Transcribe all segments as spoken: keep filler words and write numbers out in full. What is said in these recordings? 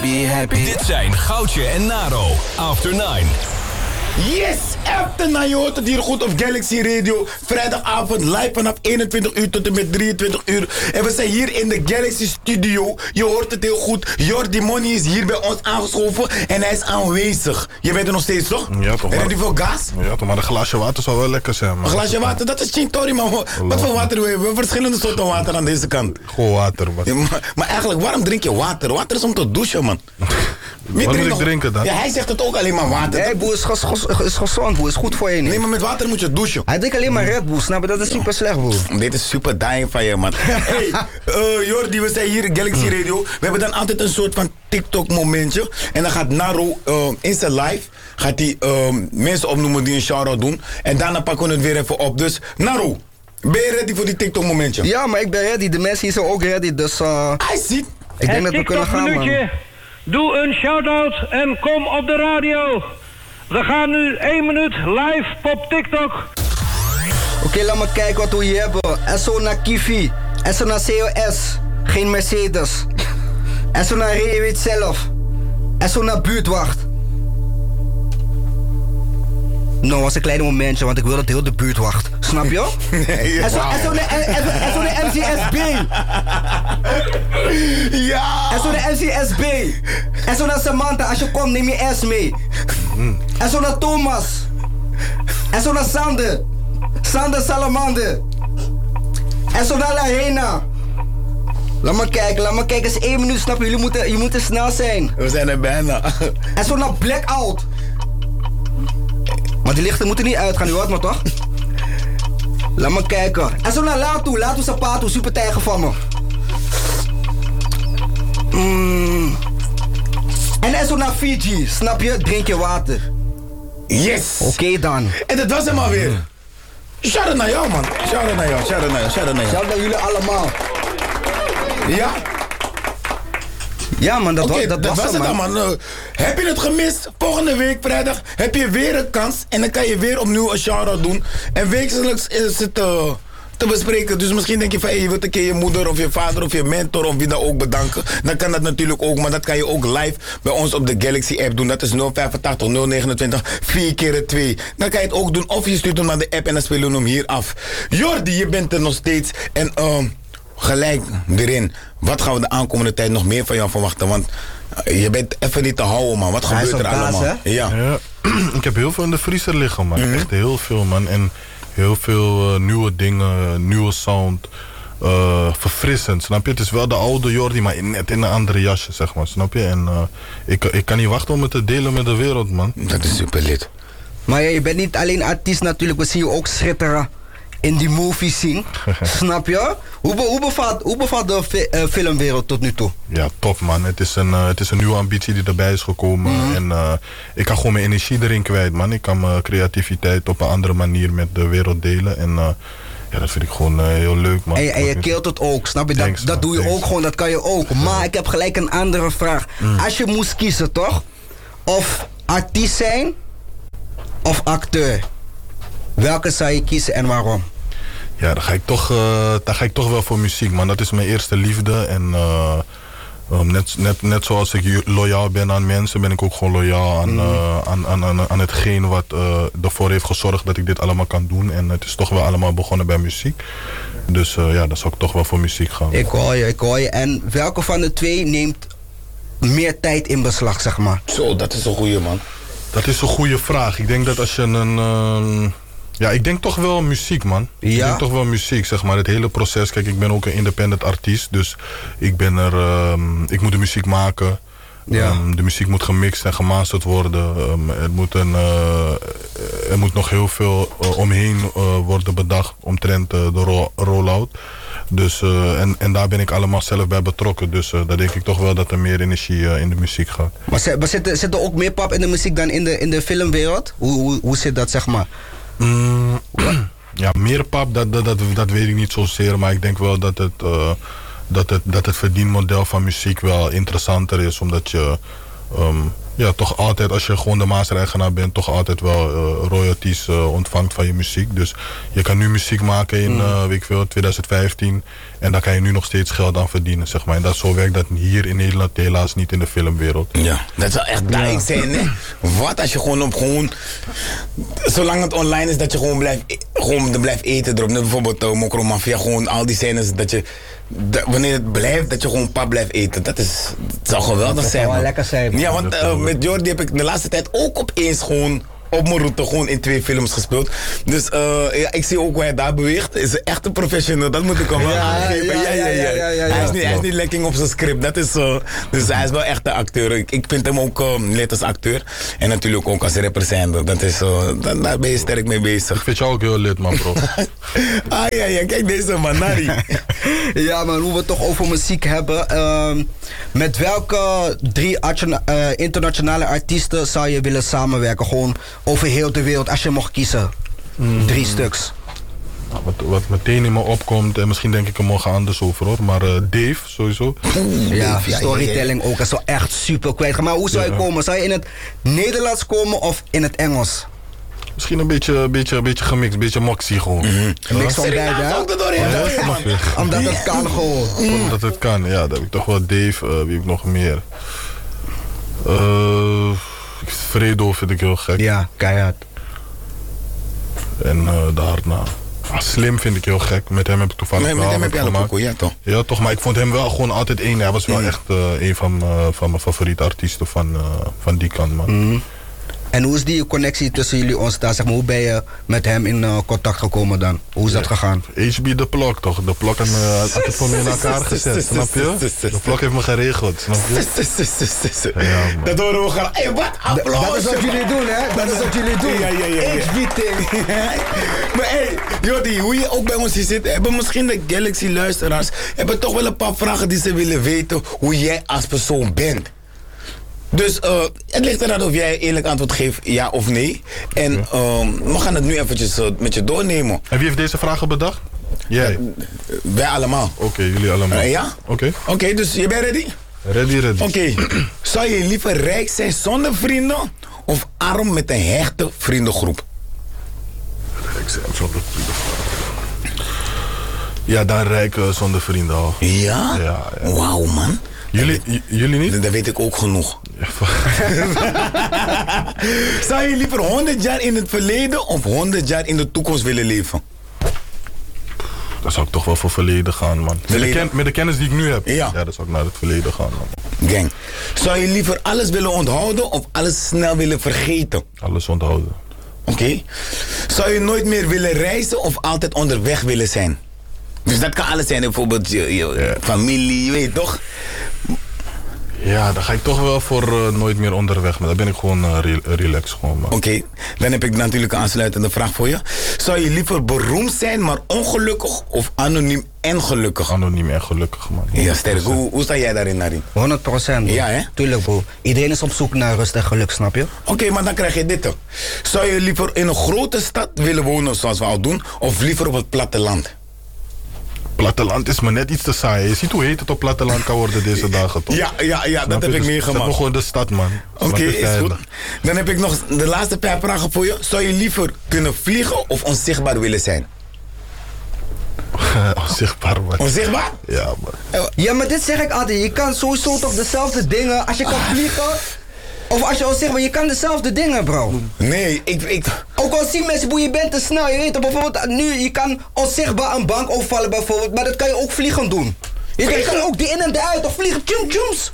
be happy. Dit zijn Goudje en Naro, After Nine. Yes, After Nine, je hoort het hier goed op Galaxy Radio. Vrijdagavond live vanaf eenentwintig uur tot en met drieëntwintig uur. En we zijn hier in de Galaxy Studio. Je hoort het heel goed. Jordi Money is hier bij ons aangeschoven en hij is aanwezig. Je bent er nog steeds, toch? Ja, toch. En heb je veel gas? Ja, toch, maar een glaasje water zou wel lekker zijn, man. Een glaasje water, dat is Chintori, man. Wat voor water wil je? We hebben verschillende soorten water aan deze kant. Gewoon water, man. Ja, maar, maar eigenlijk, waarom drink je water? Water is om te douchen, man. Wat moet ik nog drinken dan? Ja, hij zegt het ook alleen maar water. Nee, boer, is, gez gez is gezond, boer. Is goed voor je niet. Nee, maar met water moet je douchen. Hij drinkt alleen maar Red Bull, snap je? Dat is super slecht, boer. Dit is super dying van je, man. Hey, uh, Jordi, we zijn hier in Galaxy Radio. We hebben dan altijd een soort van TikTok-momentje. En dan gaat Naro uh, in zijn live, gaat hij uh, mensen opnoemen die een shout-out doen. En daarna pakken we het weer even op. Dus, Naro, ben je ready voor die TikTok-momentje? Ja, maar ik ben ready. De mensen hier zijn ook ready, dus... Uh, Hij ziet. Ik denk dat we kunnen gaan, man. Doe een shout-out en kom op de radio. We gaan nu één minuut live op TikTok. Oké, okay, laat me kijken wat we hier hebben. S O naar Kiwi. S O naar C O S. Geen Mercedes. S O naar Ray, je weet zelf. S O naar Buurtwacht. Nou, was een klein momentje, want ik wil dat heel de buurt wacht. Snap je? En zo de M C S B. Ja! En zo de M C S B. En zo naar Samantha, als je komt neem je S mee. En zo naar Thomas. En zo naar Sander. Sander Salamander. En zo naar Larena. Laat me kijken, laat me kijken, het is één minuut, snap je? Jullie moeten, je moeten snel zijn. We zijn er bijna. En zo naar Blackout. Maar die lichten moeten niet uitgaan, u hoort me toch? Laat me kijken. En zo naar Latu, Latu Sapatu, super tijger van me. Mm. En zo naar Fiji, snap je? Drink je water. Yes! Oké okay, dan. En dat was hem alweer. Shout-out naar jou, man. Shout-out naar jou, shout-out naar jou, shout-out naar jou. Shout-out naar jullie allemaal. Ja? Ja, man, dat, okay, was, dat, dat was was het dan, man. man. Uh, heb je het gemist? Volgende week vrijdag heb je weer een kans. En dan kan je weer opnieuw een shout-out doen. En wekelijks is het uh, te bespreken. Dus misschien denk je van, hey, je wilt een keer je moeder of je vader of je mentor of wie dan ook bedanken. Dan kan dat natuurlijk ook. Maar dat kan je ook live bij ons op de Galaxy app doen. Dat is nul vijf acht nul negen twee vier keer twee. Dan kan je het ook doen. Of je stuurt hem naar de app en dan spelen we hem hier af. Jordi, je bent er nog steeds. En uh, gelijk erin. Wat gaan we de aankomende tijd nog meer van jou verwachten? Want uh, je bent even niet te houden, man. Wat gebeurt er baas, allemaal? Hè? Ja. Ja. Ik heb heel veel in de vriezer liggen, man. Mm-hmm. Echt heel veel, man. En heel veel uh, nieuwe dingen, nieuwe sound. Uh, verfrissend, snap je? Het is wel de oude Jordi, maar net in een andere jasje, zeg maar. Snap je? En uh, ik, ik kan niet wachten om het te delen met de wereld, man. Dat is super lit. Maar ja, je bent niet alleen artiest natuurlijk. We zien je ook schitteren in die movie scene. Snap je? Hoe, be, hoe, bevalt, hoe bevalt de fi, uh, filmwereld tot nu toe? Ja, top, man. Het is een, uh, het is een nieuwe ambitie die erbij is gekomen. Mm-hmm. En uh, ik kan gewoon mijn energie erin kwijt, man. Ik kan mijn creativiteit op een andere manier met de wereld delen. En uh, ja, dat vind ik gewoon uh, heel leuk, man. En, en je keelt het ook, snap je? Dat, thanks, dat doe je thanks. ook gewoon, dat kan je ook. Maar ik heb gelijk een andere vraag. Mm. Als je moest kiezen, toch? Of artiest zijn of acteur? Welke zou je kiezen en waarom? Ja, dan ga ik toch, uh, dan ga ik toch wel voor muziek, man. Dat is mijn eerste liefde. En uh, um, net, net, net zoals ik loyaal ben aan mensen, ben ik ook gewoon loyaal aan, uh, aan, aan, aan, aan hetgeen wat uh, ervoor heeft gezorgd dat ik dit allemaal kan doen. En het is toch wel allemaal begonnen bij muziek. Dus uh, ja, dan zou ik toch wel voor muziek gaan. Ik hoor je, ik hoor je. En welke van de twee neemt meer tijd in beslag, zeg maar? Zo, dat is een goeie, man. Dat is een goede vraag. Ik denk dat als je een... Uh, Ja, ik denk toch wel muziek, man. Ja? Ik denk toch wel muziek, zeg maar. Het hele proces. Kijk, ik ben ook een independent artiest. Dus ik ben er... Um, ik moet de muziek maken. Ja. Um, de muziek moet gemixt en gemasterd worden. Um, er, moet een, uh, er moet nog heel veel uh, omheen uh, worden bedacht. Omtrent uh, de ro- roll-out. Dus, uh, en, en daar ben ik allemaal zelf bij betrokken. Dus uh, daar denk ik toch wel dat er meer energie uh, in de muziek gaat. Maar, zit, maar zit, er, zit er ook meer pap in de muziek dan in de, in de filmwereld? Hoe, hoe, hoe zit dat, zeg maar? Mm, ja, meer pap, dat, dat, dat, dat weet ik niet zozeer. Maar ik denk wel dat het, uh, dat, het, dat het verdienmodel van muziek wel interessanter is. Omdat je um, ja, toch altijd, als je gewoon de master-eigenaar bent, toch altijd wel uh, royalties uh, ontvangt van je muziek. Dus je kan nu muziek maken in, uh, weet ik veel, twintig vijftien. En daar kan je nu nog steeds geld aan verdienen, zeg maar. En dat, zo werkt dat hier in Nederland helaas niet in de filmwereld. Ja, dat is wel echt duidelijk zijn, hè. Wat als je gewoon op gewoon... Zolang het online is, dat je gewoon blijft, gewoon blijft eten erop. Net bijvoorbeeld uh, Mokro Mafia, gewoon al die scènes dat je... Dat, wanneer het blijft, dat je gewoon pap blijft eten. Dat, is, dat zou geweldig dat zijn. zou wel lekker zijn. Man. Ja, want uh, met Jordi heb ik de laatste tijd ook opeens gewoon op mijn route gewoon in twee films gespeeld. Dus uh, ja, ik zie ook hoe hij daar beweegt. Hij is echt een professional, dat moet ik hem wel Ja, aangeven. ja, ja, ja, ja, ja, Hij is ja. niet, hij is niet lekking op zijn script. Dat is, uh, dus hij is wel echt een acteur. Ik, ik vind hem ook uh, lid als acteur. En natuurlijk ook als rapperzender. Dat is, uh, daar, daar ben je sterk mee bezig. Ik vind jou ook heel lid, man, bro. Ah ja, ja, kijk deze man, Nari. Ja, maar hoe we het toch over muziek hebben. Uh, met welke drie uh, internationale artiesten zou je willen samenwerken? Gewoon over heel de wereld, als je mocht kiezen. Mm. Drie stuks. Nou, wat, wat meteen in me opkomt, en misschien denk ik er morgen anders over hoor, maar uh, Dave sowieso. Ja, storytelling ook. Dat is wel echt super kwijt. Maar hoe zou je ja. komen? Zou je in het Nederlands komen of in het Engels? Misschien een beetje, beetje, beetje gemixt, een beetje moxie gewoon. Mm-hmm. Een mix van beide, hè? Ook er doorheen, Ja, doorheen, man. Omdat het kan gewoon. Omdat het kan, ja, dat heb ik toch wel Dave, uh, wie heb ik nog meer? Uh, Fredo vind ik heel gek. Ja, keihard. En uh, daarna. Ah, Slim vind ik heel gek. Met hem heb ik toevallig Nee, met hem heb je gemaakt. ook, ja toch? Ja, toch, maar ik vond hem wel gewoon altijd één. Hij was wel Mm. echt uh, een van, uh, van mijn favoriete artiesten van, uh, van die kant, man. Mm. En hoe is die connectie tussen jullie ontstaan? Zeg maar, hoe ben je met hem in uh, contact gekomen dan? Hoe is dat gegaan? H B de Plok toch? De Plok had me had het voor me in elkaar gezet, snap je? De Plok heeft me geregeld, snap je? Ja, man. Dat horen we graag. Hé, wat? Applaus! Dat is wat jullie doen, hè? Dat is wat jullie doen. Ja, ja, ja, ja. H B-ting. Maar hé, hey, Jordi, hoe je ook bij ons hier zit, hebben misschien de Galaxy-luisteraars hebben toch wel een paar vragen die ze willen weten hoe jij als persoon bent. Dus uh, het ligt eraan of jij eerlijk antwoord geeft, ja of nee. En okay. um, we gaan het nu eventjes uh, met je doornemen. En wie heeft deze vragen bedacht? Jij? Uh, wij allemaal. Oké, okay, jullie allemaal. Uh, ja? Oké. Okay. Oké, okay, dus je bent ready? Ready, ready. Oké. Okay. Zou je liever rijk zijn zonder vrienden of arm met een hechte vriendengroep? Rijk zijn zonder vrienden. Ja, dan rijk uh, zonder vrienden al. Ja? Ja, ja. Wauw, man. Jullie, j- jullie niet? Dat weet ik ook genoeg. Zou je liever honderd jaar in het verleden of honderd jaar in de toekomst willen leven? Dan zou ik toch wel voor verleden gaan, man. Met de, ken, met de kennis die ik nu heb. Ja. Ja, dan zou ik naar het verleden gaan, man. Gang. Zou je liever alles willen onthouden of alles snel willen vergeten? Alles onthouden. Oké. Okay. Zou je nooit meer willen reizen of altijd onderweg willen zijn? Dus dat kan alles zijn, bijvoorbeeld je, je yeah. familie, je weet toch? Ja, dan ga ik toch wel voor uh, nooit meer onderweg. Maar dan ben ik gewoon uh, re- relaxed. Oké, okay. Dan heb ik natuurlijk een aansluitende vraag voor je. Zou je liever beroemd zijn, maar ongelukkig of anoniem en gelukkig? Anoniem en gelukkig, man. Ja, sterk. Hoe, hoe sta jij daarin, Narin? honderd procent. Ja, hè? Tuurlijk, bro. Iedereen is op zoek naar rust en geluk, snap je? Oké, okay, maar dan krijg je dit. Zou je liever in een grote stad willen wonen, zoals we al doen, of liever op het platteland? Platteland is me net iets te saai. Je ziet hoe heet het op platteland kan worden deze dagen, toch? Ja, ja, ja, dat heb ik dus meegemaakt. Zeg maar gewoon de stad, man. Oké, okay, is goed. Dan heb ik nog de laatste paar vragen voor je. Zou je liever kunnen vliegen of onzichtbaar willen zijn? Onzichtbaar, man. Onzichtbaar? Ja, man. Ja, maar dit zeg ik altijd. Je kan sowieso toch dezelfde dingen... Als je kan vliegen... Of als je onzichtbaar... Je kan dezelfde dingen, bro. Nee, ik... ik... Ook al zien mensen hoe je bent te snel. Je weet toch, bijvoorbeeld nu... Je kan onzichtbaar een bank overvallen, bijvoorbeeld. Maar dat kan je ook vliegen doen. Je, je kan ook die in en de uit toch vliegen. Tjoem, tjoems.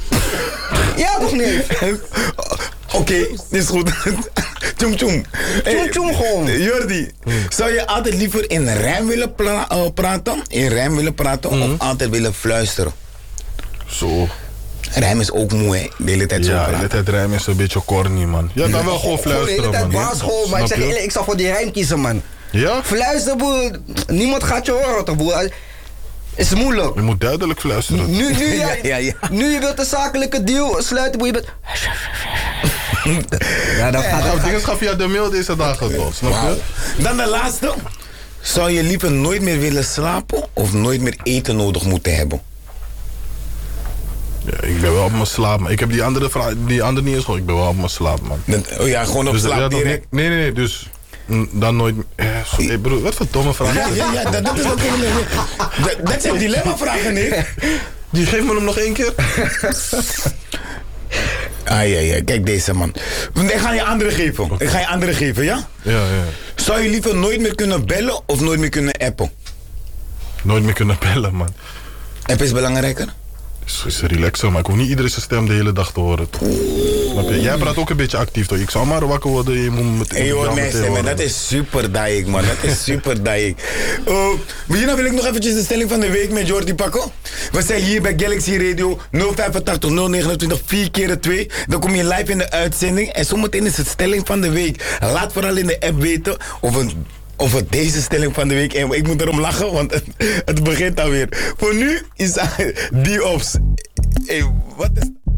Ja, toch niet? Oké, okay, is goed. Tjoem, tjoem. Tjoem, tjoem gewoon. Jordi, hmm. zou je altijd liever in rijm willen pra- uh, praten? In rijm willen praten hmm. of altijd willen fluisteren? Zo. Rijm is ook moe, hè? De hele tijd zo ja, praten. de hele tijd rijm is een beetje corny, man. Ja, dan wel gewoon fluisteren, man. De hele tijd gewoon, maar ik zeg eerlijk, ik zal voor die rijm kiezen, man. Ja? Fluisteren, boer. Niemand gaat je horen, toch, boer? Is moeilijk. Je moet duidelijk fluisteren. Nu, nu, ja, ja, ja. nu je wilt een zakelijke deal sluiten, boer, je bent... Ja, dat gaat... Ja, dingen gaan via de mail deze dagen, toch? Snap je? Wow. Dan de laatste. Zou je liever nooit meer willen slapen of nooit meer eten nodig moeten hebben? Ja, ik ben wel op mijn slaap, man. Ik heb die andere, vraag, die andere niet eens gehoord. Ik ben wel op mijn slaap, man. Oh ja, gewoon op dus, slaap ja, direct? Nee, nee, nee, dus... Dan nooit meer. Eh, sorry, broer, wat voor domme vraag. Ja, ja, ja, dat, dat is ook een... Dat, dat zijn dilemma-vragen, Nick. Die geeft me hem nog één keer. Ah, ja, ja, kijk deze, man. Ik ga je andere geven. Ik ga je andere geven, ja? Ja, ja. Zou je liever nooit meer kunnen bellen of nooit meer kunnen appen? Nooit meer kunnen bellen, man. Appen is belangrijker? Het is relaxer, maar ik hoef niet iedereen zijn stem de hele dag te horen. Snap je? Jij praat ook een beetje actief, toch? Ik zou maar wakker worden. Je moet meteen. En je hoort mijn stem, dat is super daik, man. Dat is super daik. Uh, Hierna wil ik nog eventjes de stelling van de week met Jordi pakken. We zijn hier bij Galaxy Radio nul vijfentachtig nul negenentwintig vier keer twee. Dan kom je live in de uitzending. En zometeen is het stelling van de week. Laat vooral in de app weten of een... over deze stelling van de week. En ik moet erom lachen, want het, het begint alweer. Voor nu is D-Ops. Hey, wat is...